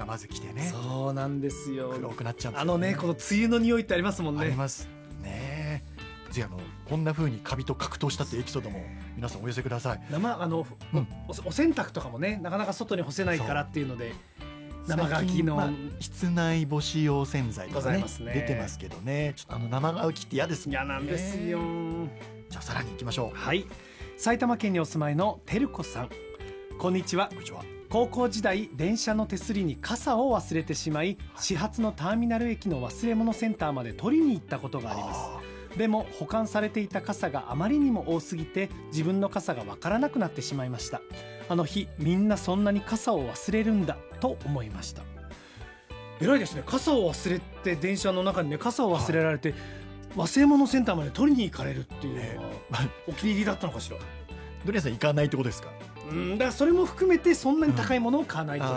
まず来てね、 そうなんですよ。 黒くなっちゃうんですよ、 この梅雨の匂いってありますもんね。 ありますね。ぜひこんな風にカビと格闘したってエピソードも皆さんお寄せください。 お洗濯とかもねなかなか外に干せないからっていうので生乾きの、 室内干し用洗剤とかね出てますけどね、ちょっと生乾きって嫌ですもんね。 嫌なんですよ。 じゃあさらに行きましょう。 はい、埼玉県にお住まいのてるこさん、こんにちは。 こんにちは。 高校時代電車の手すりに傘を忘れてしまい、始発のターミナル駅の忘れ物センターまで取りに行ったことがあります。でも保管されていた傘があまりにも多すぎて自分の傘がわからなくなってしまいました。あの日みんなそんなに傘を忘れるんだと思いました。偉いですね。傘を忘れて電車の中にね傘を忘れられて、忘れ物センターまで取りに行かれるっていうのはお気に入りだったのかしら。 ドリアさん行かないってことですか。 だからそれも含めてそんなに高いものを買わないという、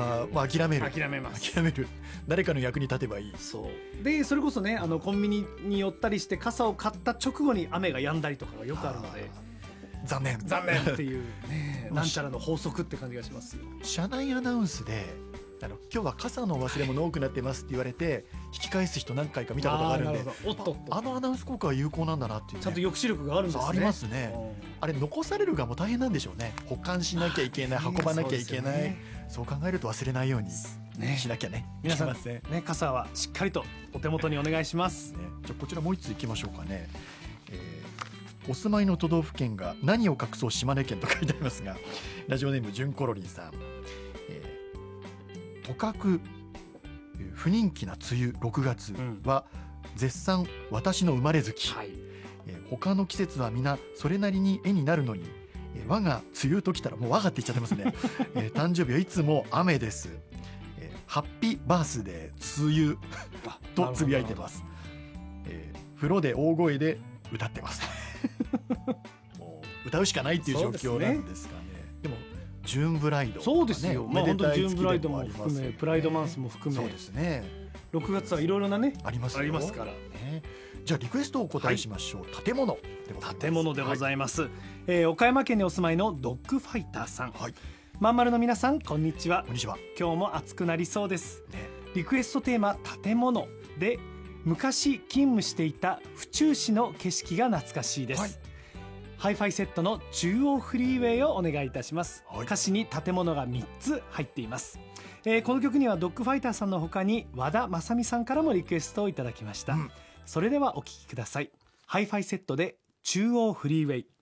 諦めます。 諦める。誰かの役に立てばいい。 そうでそれこそねコンビニに寄ったりして傘を買った直後に雨が止んだりとかがよくあるので、 残念っていうねなんちゃらの法則って感じがしますよ。 車内アナウンスで今日は傘の忘れ物多くなってますって言われて引き返す人何回か見たことがあるんで、あのアナウンス効果は有効なんだなっていう、ね、 ちゃんと抑止力があるんですね。 ありますね。あれ残される側も大変なんでしょうね。保管しなきゃいけない、運ばなきゃいけない、そう考えると忘れないようにしなきゃね。 皆さんね傘はしっかりとお手元にお願いします、 じゃあこちらもう一ついきましょうかね。お住まいの都道府県が何を隠そう島根県と書いてありますが、ラジオネームじゅんころりんさん、とかく不人気な梅雨6月は絶賛私の生まれ月、他の季節は皆それなりに絵になるのに、我が梅雨ときたらもう我がって言っちゃってますね。誕生日はいつも雨です。ハッピーバースデー梅雨とつぶやいてます。風呂で大声で歌ってます。もう歌うしかないっていう状況なんですかね。でもジューンブライド、 そうですよ。本当にジューンブライドも含めプライドマンスも含め、 そうですね。 6月はいろいろなねありますからね。 じゃあリクエストをお答えしましょう。建物でございます。岡山県にお住まいのドッグファイターさん、まんまるの皆さんこんにちは。今日も暑くなりそうです、リクエストテーマ建物で昔勤務していた府中市の景色が懐かしいです、ハイファイセットの中央フリーウェイをお願いいたします、歌詞に建物が3つ入っています、この曲にはドッグファイターさんの他に和田正美さんからもリクエストをいただきました、それではお聴きください。ハイファイセットで中央フリーウェイ。